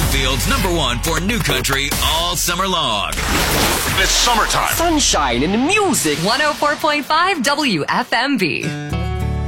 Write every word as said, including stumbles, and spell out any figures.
Fairfield's number one for new country all summer long. It's summertime. Sunshine and music. one oh four point five W F M B.